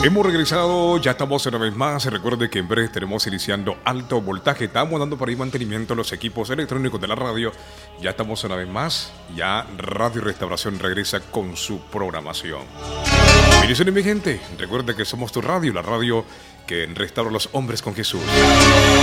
Hemos regresado, ya estamos una vez más. Recuerde que en breve estaremos iniciando alto voltaje. Estamos dando por ahí mantenimiento a los equipos electrónicos de la radio. Ya estamos una vez más. Ya Radio Restauración regresa con su programación. Bendiciones, mi gente. Recuerde que somos tu radio, la radio que restaura a los hombres con Jesús.